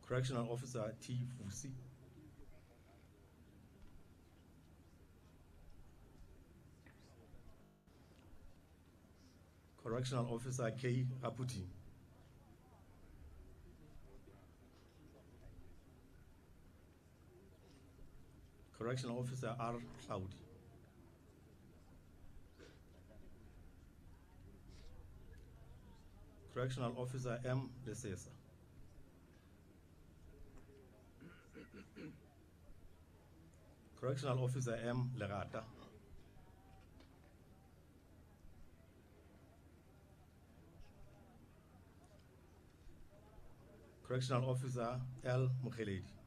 Correctional Officer T. Fusi. Correctional Officer K. Raputi. Correctional Officer R. Saudi. Correctional Officer M. Lesesa. Correctional Officer M. Lerata. Correctional Officer L. Mukheledi.